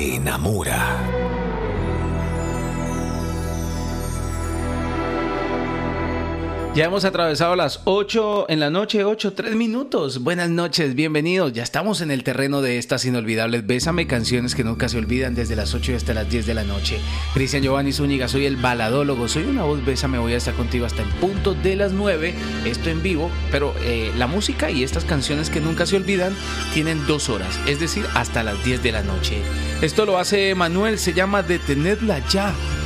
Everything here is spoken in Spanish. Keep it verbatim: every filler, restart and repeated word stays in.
Enamora. Ya hemos atravesado las ocho en la noche, ocho, tres minutos. Buenas noches, bienvenidos. Ya estamos en el terreno de estas inolvidables Bésame, canciones que nunca se olvidan desde las ocho y hasta las diez de la noche. Cristian Giovanni Zúñiga, soy el baladólogo, soy una voz Bésame, voy a estar contigo hasta el punto de las nueve. Esto en vivo, pero eh, la música y estas canciones que nunca se olvidan tienen dos horas, es decir, hasta las diez de la noche. Esto lo hace Manuel, se llama Detenedla Ya.